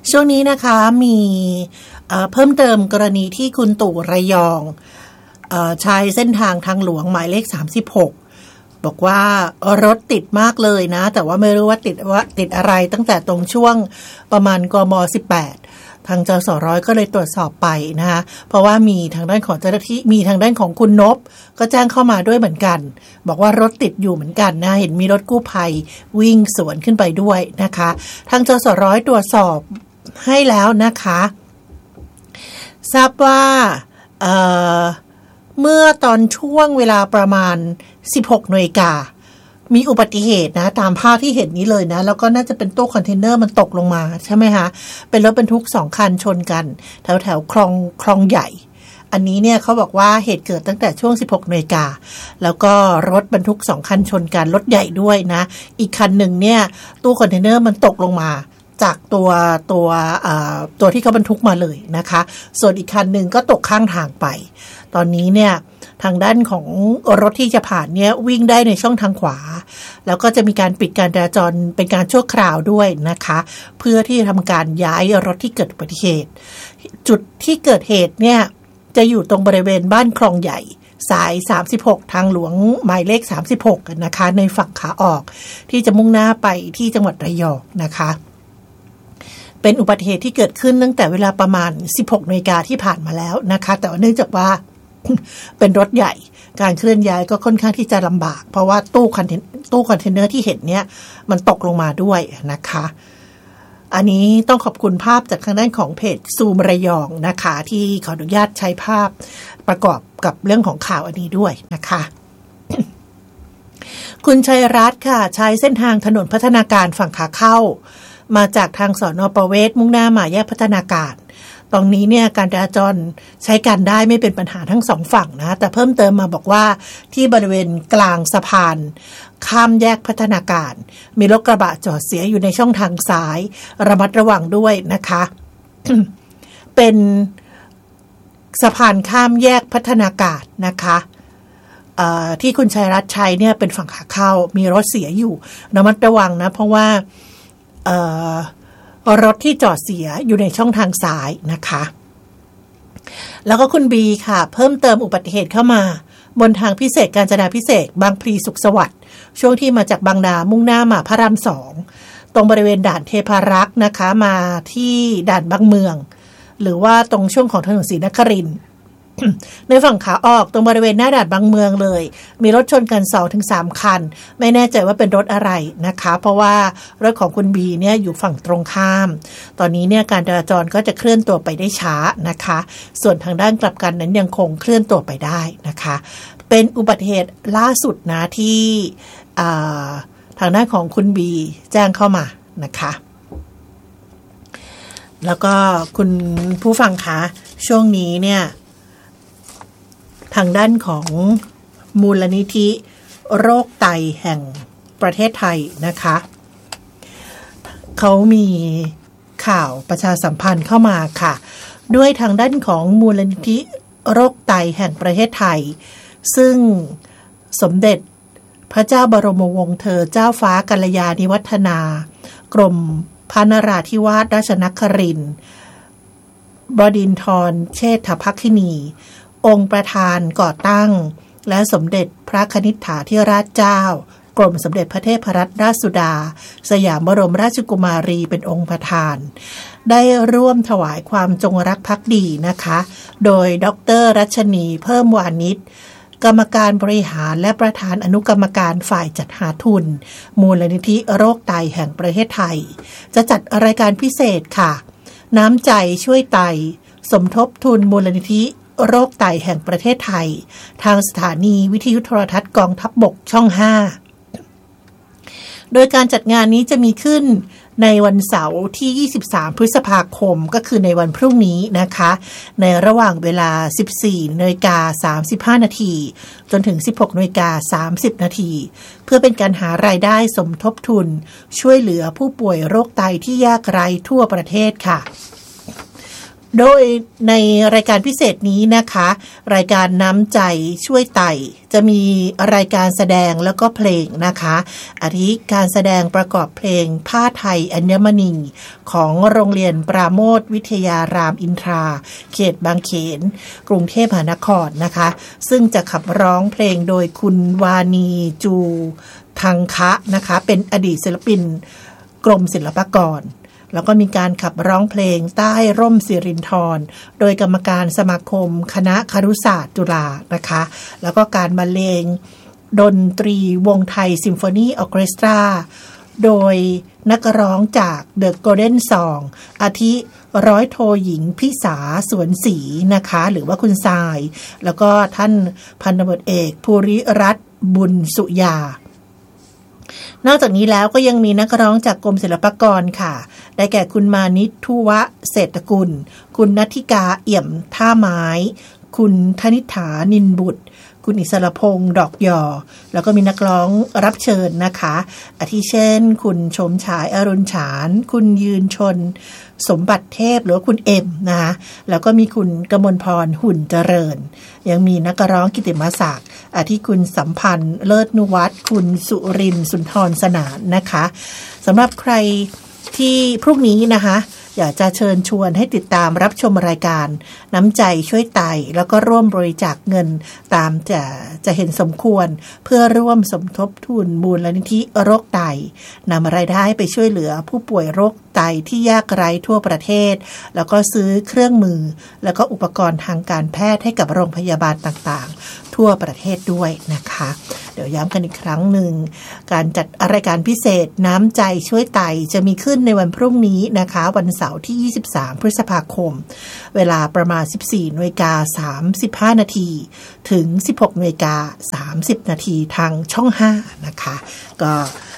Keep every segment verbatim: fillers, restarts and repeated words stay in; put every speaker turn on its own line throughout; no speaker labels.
ช่วงนี้นะคะมีเพิ่มเติมกรณีที่คุณตู่ระยองใช้เส้นทางทางหลวงหมายเลขสามสิบหกบอกว่ารถติดมากเลยนะแต่ว่าไม่รู้ว่าติดว่าติดอะไรตั้งแต่ตรงช่วงประมาณกมสิบแปดทางจสร้อยก็เลยตรวจสอบไปนะคะเพราะว่ามีทางด้านของเจ้าหน้าที่มีทางด้านของคุณนพก็แจ้งเข้ามาด้วยเหมือนกันบอกว่ารถติดอยู่เหมือนกันนะเห็นมีรถกู้ภัยวิ่งสวนขึ้นไปด้วยนะคะทางจสร้อยตรวจสอบให้แล้วนะคะทราบว่าเอ่อเมื่อตอนช่วงเวลาประมาณสิบหกนาฬิกามีอุบัติเหตุนะตามภาพที่เห็นนี้เลยนะแล้วก็น่าจะเป็นตู้คอนเทนเนอร์มันตกลงมาใช่ไหมคะเป็นรถบรรทุกสองคันชนกันแถวแถวคลองคลองใหญ่อันนี้เนี่ยเขาบอกว่าเหตุเกิดตั้งแต่ช่วงสิบหกนาฬิกาแล้วก็รถบรรทุกสองคันชนกันรถใหญ่ด้วยนะอีกคันหนึ่งเนี่ยตู้คอนเทนเนอร์มันตกลงมาจากตัวตัวตัวที่เขาบรรทุกมาเลยนะคะส่วนอีกคันหนึ่งก็ตกข้างทางไปตอนนี้เนี่ยทางด้านของรถที่จะผ่านเนี่ยวิ่งได้ในช่องทางขวาแล้วก็จะมีการปิดการจราจรเป็นการชั่วคราวด้วยนะคะเพื่อที่จะทำการย้ายรถที่เกิดอุบัติเหตุจุดที่เกิดเหตุเนี่ยจะอยู่ตรงบริเวณบ้านคลองใหญ่สายสามสิบหกทางหลวงหมายเลขสามสิบหกนะคะในฝั่งขาออกที่จะมุ่งหน้าไปที่จังหวัดระยองนะคะเป็นอุบัติเหตุที่เกิดขึ้นตั้งแต่เวลาประมาณสิบหกนาฬิกาที่ผ่านมาแล้วนะคะแต่เนื่องจากว่าเป็นรถใหญ่การเคลื่อนย้ายก็ค่อนข้างที่จะลำบากเพราะว่าตู้คอนเทนตู้คอนเทนเนอร์ที่เห็นเนี่ยมันตกลงมาด้วยนะคะอันนี้ต้องขอบคุณภาพจากทางด้านของเพจซูมระยองนะคะที่ขออนุญาตใช้ภาพประกอบกับเรื่องของข่าวอันนี้ด้วยนะคะ คุณชัยรัตน์ค่ะใช้เส้นทางถนนพัฒนาการฝั่งขาเข้ามาจากทางสน.ประเวศมุ่งหน้ามาแยกพัฒนาการตรงนี้เนี่ยการจราจรใช้การได้ไม่เป็นปัญหาทั้งสองฝั่งนะแต่เพิ่มเติมมาบอกว่าที่บริเวณกลางสะพานข้ามแยกพัฒนาการมีรถกระบะจอดเสียอยู่ในช่องทางซ้ายระมัดระวังด้วยนะคะ เป็นสะพานข้ามแยกพัฒนาการนะคะที่คุณชัยรัตน์ชัยเนี่ยเป็นฝั่งขาเข้ามีรถเสียอยู่ระมัดระวังนะเพราะว่ารถที่จอดเสียอยู่ในช่องทางซ้ายนะคะแล้วก็คุณบีค่ะเพิ่มเติมอุบัติเหตุเข้ามาบนทางพิเศษกาญจนาภิเษกบางพลีสุขสวัสดิ์ช่วงที่มาจากบางนามุ่งหน้ามาพระรามสองตรงบริเวณด่านเทพารักษ์นะคะมาที่ด่านบางเมืองหรือว่าตรงช่วงของถนนศรีนครินทร์ในฝั่งขาออกตรงบริเวณหน้าด่านบางเมืองเลยมีรถชนกัน สองถึงสาม คันไม่แน่ใจว่าเป็นรถอะไรนะคะเพราะว่ารถของคุณบีเนี่ยอยู่ฝั่งตรงข้ามตอนนี้เนี่ยการจราจรก็จะเคลื่อนตัวไปได้ช้านะคะส่วนทางด้านกลับกันนั้นยังคงเคลื่อนตัวไปได้นะคะเป็นอุบัติเหตุล่าสุดนะที่ทางด้านของคุณบีแจ้งเข้ามานะคะแล้วก็คุณผู้ฟังคะช่วงนี้เนี่ยทางด้านของมูลนิธิโรคไตแห่งประเทศไทยนะคะเขามีข่าวประชาสัมพันธ์เข้ามาค่ะด้วยทางด้านของมูลนิธิโรคไตแห่งประเทศไทยซึ่งสมเด็จพระเจ้าบรมวงศ์เธอเจ้าฟ้ากัลยาณิวัฒนากรมพระนราธิวาสราชนครินทร์บดินทรเชษฐภัคินีองค์ประธานก่อตั้งและสมเด็จพระคณิษฐาธิราชเจ้ากรมสมเด็จพระเทพรัตนราชสุดาสยามบรมราชกุมารีเป็นองค์ประธานได้ร่วมถวายความจงรักภักดีนะคะโดยดร.รัชนีเพิ่มวานิชกรรมการบริหารและประธานอนุกรรมการฝ่ายจัดหาทุนมูลนิธิโรคไตแห่งประเทศไทยจะจัดรายการพิเศษค่ะน้ำใจช่วยไตสมทบทุนมูลนิธิโรคไตแห่งประเทศไทยทางสถานีวิทยุโทรทัศน์กองทัพบกช่องห้าโดยการจัดงานนี้จะมีขึ้นในวันเสาร์ที่ยี่สิบสามพฤษภาคมก็คือในวันพรุ่งนี้นะคะในระหว่างเวลา สิบสี่นาฬิกาสามสิบห้า นาทีจนถึง สิบหกนาฬิกาสามสิบ นาทีเพื่อเป็นการหารายได้สมทบทุนช่วยเหลือผู้ป่วยโรคไตที่ยากไร้ทั่วประเทศค่ะโดยในรายการพิเศษนี้นะคะรายการน้ำใจช่วยไต่จะมีรายการแสดงแล้วก็เพลงนะคะอาทิการแสดงประกอบเพลงผ้าไทยอัญมณีของโรงเรียนปราโมทวิทยารามอินทราเขตบางเขนกรุงเทพมหานครนะคะซึ่งจะขับร้องเพลงโดยคุณวานีจูทังคะนะคะเป็นอดีตศิลปินกรมศิลปากรแล้วก็มีการขับร้องเพลงใต้ร่มสิรินธรโดยกรรมการสมาคมคณะครุศาสตร์จุฬานะคะแล้วก็การบรรเลงดนตรีวงไทยซิมโฟนีออร์เคสตราโดยนักร้องจาก The Golden Song อาทิร้อยโทหญิงพิสาสวนศรีนะคะหรือว่าคุณทรายแล้วก็ท่านพันตำรวจเอกภูริรัตน์บุญสุยานอกจากนี้แล้วก็ยังมีนักร้องจากกรมศิลปากรค่ะได้แก่คุณมานิตทุวะเศรษฐกุลคุณณัฐิกาเอี่ยมท่าไม้คุณธนิษฐานินบุตรคุณอิสรพงษ์ดอกหย่อแล้วก็มีนักร้องรับเชิญนะคะอาทิเช่นคุณชมฉายอรุณฉานคุณยืนชนสมบัติเทพหรือว่าคุณเอ็มนะคะแล้วก็มีคุณกมลพรหุ่นเจริญยังมีนักร้องกิตติมศักดิ์อาทิคุณสัมพันธ์เลิศนุวัฒน์คุณสุรินทร์สุนทรสนานนะคะสำหรับใครที่พรุ่งนี้นะคะอยากจะเชิญชวนให้ติดตามรับชมรายการน้ำใจช่วยไต่แล้วก็ร่วมบริจาคเงินตามจะจะเห็นสมควรเพื่อร่วมสมทบทุนมูลนิธิโรคไตนำรายได้ไปช่วยเหลือผู้ป่วยโรคไตที่ยากไร้ทั่วประเทศแล้วก็ซื้อเครื่องมือแล้วก็อุปกรณ์ทางการแพทย์ให้กับโรงพยาบาลต่างๆทั่วประเทศด้วยนะคะเดี๋ยวย้ำกันอีกครั้งหนึ่งการจัดรายการพิเศษน้ำใจช่วยไต่จะมีขึ้นในวันพรุ่งนี้นะคะวันเสาร์ที่ยี่สิบสามพฤษภาคมเวลาประมาณ สิบสี่นาฬิกาสามสิบห้า นาทีถึง สิบหกนาฬิกาสามสิบ นาทีทางช่องห้านะคะก็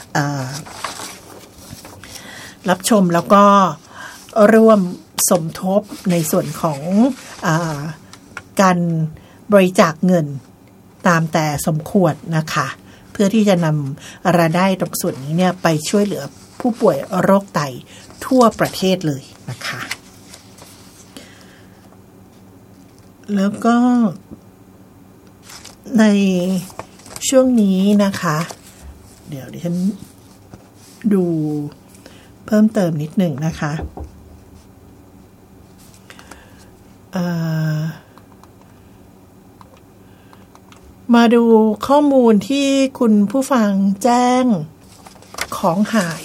รับชมแล้วก็ร่วมสมทบในส่วนของอ่าการบริจาคเงินตามแต่สมควรนะคะเพื่อที่จะนำรายได้ตรงส่วนนี้เนี่ยไปช่วยเหลือผู้ป่วยโรคไตทั่วประเทศเลยนะคะแล้วก็ในช่วงนี้นะคะเดี๋ยวดิฉันดูเพิ่มเติมนิดหนึ่งนะคะมาดูข้อมูลที่คุณผู้ฟังแจ้งของหาย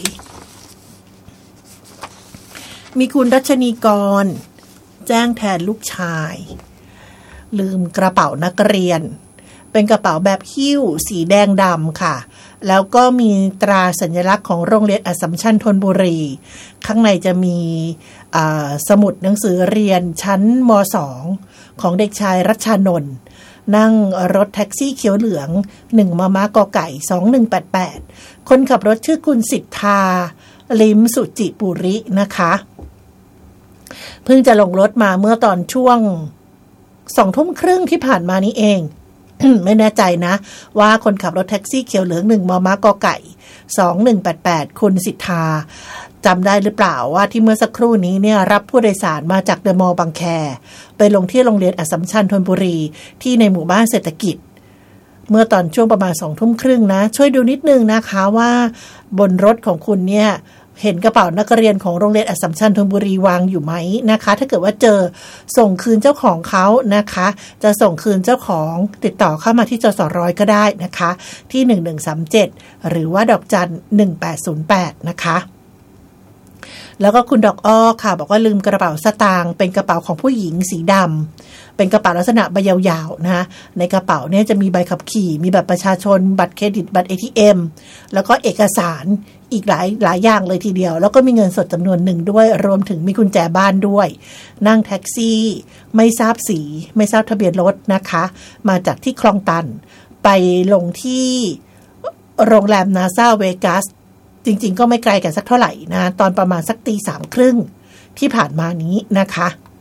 มีคุณรัชนีกรแจ้งแทนลูกชายลืมกระเป๋านักเรียนเป็นกระเป๋าแบบหิ้วสีแดงดำค่ะแล้วก็มีตราสัญลักษณ์ของโรงเรียนอัสสัมชัญธนบุรีข้างในจะมีสมุดหนังสือเรียนชั้นม.สอง ของเด็กชายรัชชานนท์นั่งรถแท็กซี่เขียวเหลืองหนึ่งมมกไก่สองหนึ่งแปดแปดคนขับรถชื่อคุณสิทธาลิมสุจิปุรินะคะเพิ่งจะลงรถมาเมื่อตอนช่วงสองทุ่มครึ่งที่ผ่านมานี้เอง ไม่แน่ใจนะว่าคนขับรถแท็กซี่เขียวเหลืองหนึ่งมมกไก่สองหนึ่งแปดแปดคุณสิทธาจำได้หรือเปล่าว่าที่เมื่อสักครู่นี้เนี่ยรับผู้โดยสารมาจากเดอะมอลล์บางแคไปลงที่โรงเรียนอัสสัมชัญธนบุรีที่ในหมู่บ้านเศรษฐกิจเมื่อตอนช่วงประมาณสองทุ่มครึ่งนะช่วยดูนิดนึงนะคะว่าบนรถของคุณเนี่ยเห็นกระเป๋านักเรียนของโรงเรียนอัสสัมชัญธนบุรีวางอยู่ไหมนะคะถ้าเกิดว่าเจอส่งคืนเจ้าของเขานะคะจะส่งคืนเจ้าของติดต่อเข้ามาที่จสร้อยก็ได้นะคะที่หนึ่งหนึ่งสามเจ็ดหรือว่าดอกจันหนึ่งแปดศูนย์แปดนะคะแล้วก็คุณดอกอ้อค่ะบอกว่าลืมกระเป๋าสตางค์เป็นกระเป๋าของผู้หญิงสีดำเป็นกระเป๋าลักษณะใบยาวๆนะในกระเป๋าเนี่ยจะมีใบขับขี่มีบัตรประชาชนบัตรเครดิตบัตร เอ ที เอ็ม แล้วก็เอกสารอีกหลายหลายอย่างเลยทีเดียวแล้วก็มีเงินสดจำนวนหนึ่งด้วยรวมถึงมีกุญแจบ้านด้วยนั่งแท็กซี่ไม่ทราบสีไม่ทราบทะเบียนรถนะคะมาจากที่คลองตันไปลงที่โรงแรมนาซาเวกัสจริงๆก็ไม่ไกลกันสักเท่าไหร่นะตอนประมาณสักตีสามครึ่งที่ผ่านมานี้นะคะ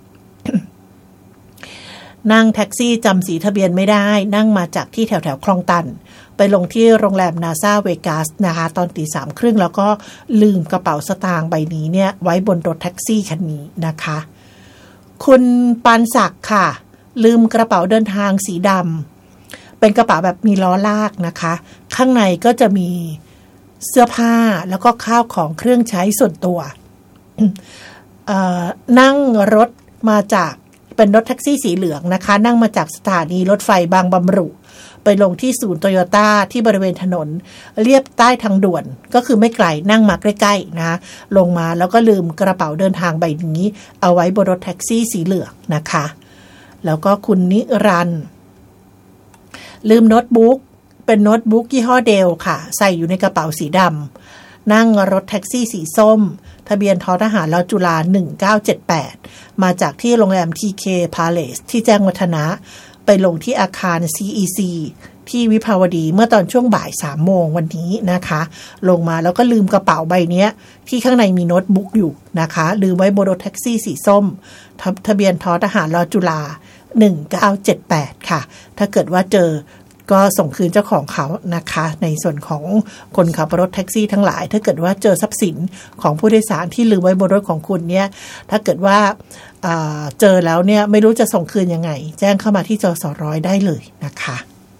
นั่งแท็กซี่จำสีทะเบียนไม่ได้นั่งมาจากที่แถวแถวคลองตันไปลงที่โรงแรมนาซาเวกัสนะคะตอนตีสามครึ่งแล้วก็ลืมกระเป๋าสตางค์ใบนี้เนี่ยไว้บนรถแท็กซี่คันนี้นะคะคุณปานศักดิ์ค่ะลืมกระเป๋าเดินทางสีดำเป็นกระเป๋าแบบมีล้อลากนะคะข้างในก็จะมีเสื้อผ้าแล้วก็ข้าวของเครื่องใช้ส่วนตัว นั่งรถมาจากเป็นรถแท็กซี่สีเหลืองนะคะนั่งมาจากสถานีรถไฟบางบำรุไปลงที่ศูนย์โตโยต้าที่บริเวณถนนเลียบใต้ทางด่วนก็คือไม่ไกลนั่งมาใกล้ๆนะลงมาแล้วก็ลืมกระเป๋าเดินทางใบนี้เอาไว้บนรถแท็กซี่สีเหลืองนะคะแล้วก็คุณนิรันดร์ลืมโน้ตบุ๊กเป็นโน้ตบุ๊กยี่ห้อเดลค่ะใส่อยู่ในกระเป๋าสีดำนั่งรถแท็กซี่สีส้มทะเบียนททหารลจุฬาหนึ่งเก้าเจ็ดแปดมาจากที่โรงแรม ที เค Palace ที่แจ้งวัฒนะไปลงที่อาคาร ซี อี ซี ที่วิภาวดีเมื่อตอนช่วงบ่ายสามโมงวันนี้นะคะลงมาแล้วก็ลืมกระเป๋าใบนี้ที่ข้างในมีโน้ตบุ๊กอยู่นะคะลืมไว้บนรถแท็กซี่สีส้มทะทะเบียนททหารลจุฬาหนึ่งเก้าเจ็ดแปดค่ะถ้าเกิดว่าเจอก็ส่งคืนเจ้าของเขานะคะในส่วนของคนขับรถแท็กซี่ทั้งหลายถ้าเกิดว่าเจอทรัพย์สินของผู้โดยสารที่ลืมไว้บนรถของคุณเนี่ยถ้าเกิดว่าเจอแล้วเนี่ยไม่รู้จะส่งคืนยังไงแจ้งเข้ามาที่จสร้อยได้เลยนะคะ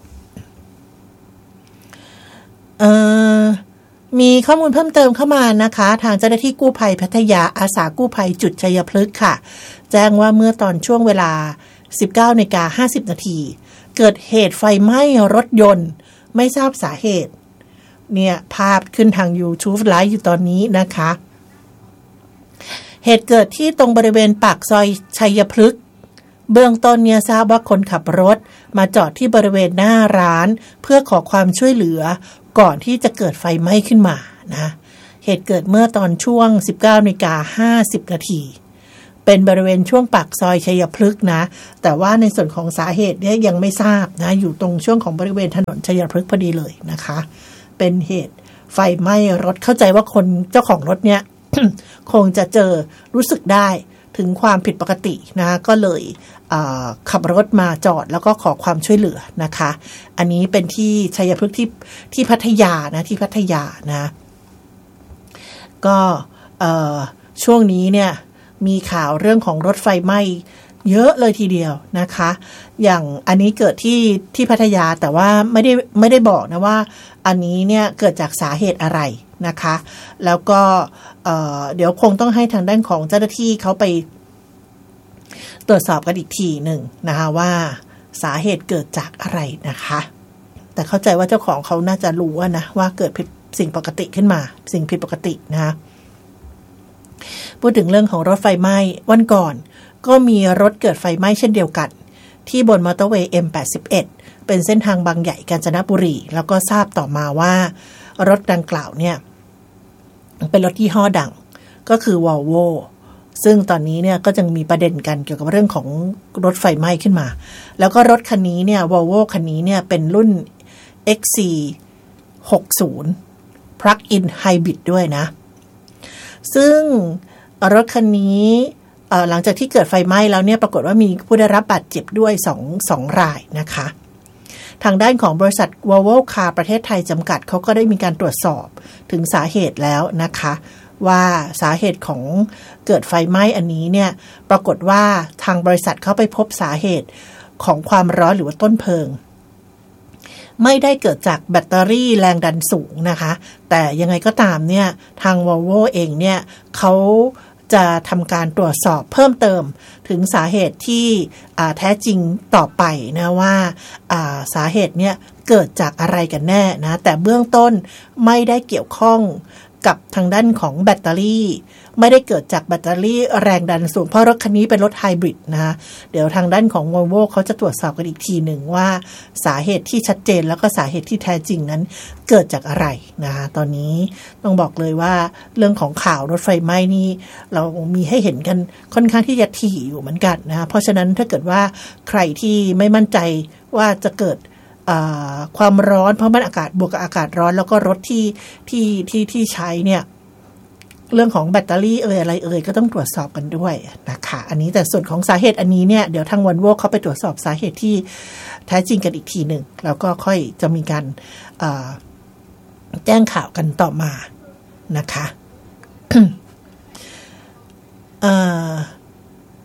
มีข้อมูลเพิ่มเติมเข้ามานะคะทางเจ้าหน้าที่กู้ภัยพัทยาอาสากู้ภัยจุดชัยพฤกษ์ค่ะแจ้งว่าเมื่อตอนช่วงเวลา สิบเก้านาฬิกาห้าสิบนาทีเกิดเหตุไฟไหม้รถยนต์ไม่ทราบสาเหตุเนี่ยภาพขึ้นทาง YouTube ไลฟ์อยู่ตอนนี้นะคะเหตุเกิดที่ตรงบริเวณปากซอยชัยพฤกษ์เบื้องต้นเนี่ยทราบว่าคนขับรถมาจอดที่บริเวณหน้าร้านเพื่อขอความช่วยเหลือก่อนที่จะเกิดไฟไหม้ขึ้นมานะเหตุเกิดเมื่อตอนช่วง สิบเก้านาฬิกาห้าสิบนาทีเป็นบริเวณช่วงปากซอยชัยพฤกษ์นะแต่ว่าในส่วนของสาเหตุเนี่ยยังไม่ทราบนะอยู่ตรงช่วงของบริเวณถนนชัยพฤกษ์พอดีเลยนะคะเป็นเหตุไฟไหม้รถเข้าใจว่าคนเจ้าของรถเนี่ย คงจะเจอรู้สึกได้ถึงความผิดปกตินะก็เลยขับรถมาจอดแล้วก็ขอความช่วยเหลือนะคะอันนี้เป็นที่ชัยพฤกษ์ที่ที่พัทยานะที่พัทยานะก็ช่วงนี้เนี่ยมีข่าวเรื่องของรถไฟไหม้เยอะเลยทีเดียวนะคะอย่างอันนี้เกิดที่ที่พัทยาแต่ว่าไม่ได้ไม่ได้บอกนะว่าอันนี้เนี่ยเกิดจากสาเหตุอะไรนะคะแล้วก็เอ่อเดี๋ยวคงต้องให้ทางด้านของเจ้าหน้าที่เขาไปตรวจสอบกันอีกทีหนึ่งนะคะว่าสาเหตุเกิดจากอะไรนะคะแต่เข้าใจว่าเจ้าของเขาน่าจะรู้นะว่าเกิดผิดสิ่งปกติขึ้นมาสิ่งผิดปกตินะคะพูดถึงเรื่องของรถไฟไหม้วันก่อนก็มีรถเกิดไฟไหม้เช่นเดียวกันที่บนมอเตอร์เวย์ เอ็ม แปดสิบเอ็ด เป็นเส้นทางบางใหญ่กาญจนบุรีแล้วก็ทราบต่อมาว่ารถดังกล่าวเนี่ยเป็นรถยี่ห้อดังก็คือ Volvo ซึ่งตอนนี้เนี่ยก็จะมีประเด็นกันเกี่ยวกับเรื่องของรถไฟไหม้ขึ้นมาแล้วก็รถคันนี้เนี่ย Volvo คันนี้เนี่ยเป็นรุ่น เอ็กซ์ ซี หกสิบ Plug-in Hybrid ด้วยนะซึ่งรถคันนี้หลังจากที่เกิดไฟไหม้แล้วเนี่ยปรากฏว่ามีผู้ได้รับบาดเจ็บด้วยสอง สองรายนะคะทางด้านของบริษัท Volvo Car ประเทศไทยจำกัดเขาก็ได้มีการตรวจสอบถึงสาเหตุแล้วนะคะว่าสาเหตุของเกิดไฟไหม้อันนี้เนี่ยปรากฏว่าทางบริษัทเขาไปพบสาเหตุของความร้อนหรือว่าต้นเพลิงไม่ได้เกิดจากแบตเตอรี่แรงดันสูงนะคะแต่ยังไงก็ตามเนี่ยทาง Volvo เองเนี่ยเขาจะทำการตรวจสอบเพิ่มเติมถึงสาเหตุที่แท้จริงต่อไปนะว่าสาเหตุเนี่ยเกิดจากอะไรกันแน่นะแต่เบื้องต้นไม่ได้เกี่ยวข้องกับทางด้านของแบตเตอรี่ไม่ได้เกิดจากแบตเตอรี่แรงดันสูงเพราะรถคันนี้เป็นรถไฮบริดนะเดี๋ยวทางด้านของ Volvo เขาจะตรวจสอบกันอีกทีหนึ่งว่าสาเหตุที่ชัดเจนแล้วก็สาเหตุที่แท้จริงนั้นเกิดจากอะไรนะตอนนี้ต้องบอกเลยว่าเรื่องของข่าวรถไฟไหม้นี่เรามีให้เห็นกันค่อนข้างที่จะถี่อยู่เหมือนกันนะเพราะฉะนั้นถ้าเกิดว่าใครที่ไม่มั่นใจว่าจะเกิดความร้อนเพราะมันอากาศบวกกับอากาศร้อนแล้วก็รถที่ที่ที่ที่ใช้เนี่ยเรื่องของแบตเตอรี่เอ่ยอะไรเอ่ยก็ต้องตรวจสอบกันด้วยนะคะอันนี้แต่ส่วนของสาเหตุอันนี้เนี่ยเดี๋ยวทาง Volvo เขาไปตรวจสอบสาเหตุที่แท้จริงกันอีกทีหนึ่งแล้วก็ค่อยจะมีการแจ้งข่าวกันต่อมานะคะ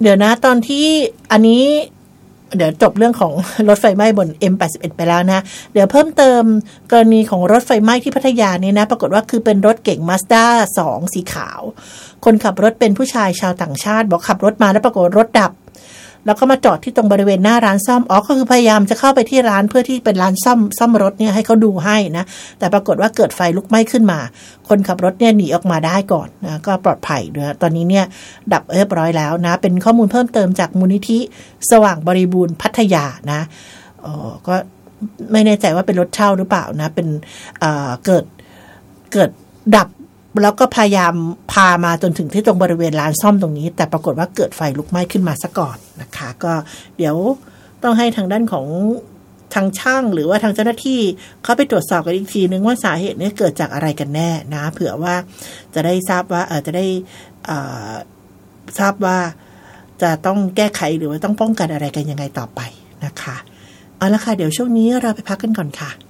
เดี๋ยวนะตอนที่อันนี้เดี๋ยวจบเรื่องของรถไฟไหม้บน เอ็ม แปดสิบเอ็ด ไปแล้วนะเดี๋ยวเพิ่มเติมกรณีของรถไฟไหม้ที่พัทยานี่นะปรากฏว่าคือเป็นรถเก๋ง Mazda สองสีขาวคนขับรถเป็นผู้ชายชาวต่างชาติบอกขับรถมาแล้วปรากฏรถดับแล้วก็มาจอดที่ตรงบริเวณหน้าร้านซ่อมอ๋อก็คือพยายามจะเข้าไปที่ร้านเพื่อที่เป็นร้านซ่อมซ่อมรถเนี่ยให้เขาดูให้นะแต่ปรากฏว่าเกิดไฟลุกไหม้ขึ้นมาคนขับรถเนี่ยหนีออกมาได้ก่อนนะก็ปลอดภัยด้วยตอนนี้เนี่ยดับเรียบร้อยแล้วนะเป็นข้อมูลเพิ่มเติมจากมูลนิธิสว่างบริบูรณ์พัทยานะอ๋อก็ไม่แน่ใจว่าเป็นรถเช่าหรือเปล่านะเป็นเอ่อเกิดเกิดดับแล้วก็พยายามพามาจนถึงที่ตรงบริเวณร้านซ่อมตรงนี้แต่ปรากฏว่าเกิดไฟลุกไหม้ขึ้นมาซะก่อนนะคะก็เดี๋ยวต้องให้ทางด้านของทางช่างหรือว่าทางเจ้าหน้าที่เขาไปตรวจสอบกันอีกทีนึงว่าสาเหตุนี้เกิดจากอะไรกันแน่นะเผื่อว่าจะได้ทราบว่าเออจะได้อ่าทราบว่าจะต้องแก้ไขหรือว่าต้องป้องกันอะไรกันยังไงต่อไปนะคะเอาละค่ะเดี๋ยวช่วงนี้เราไปพักกันก่อนค่ะ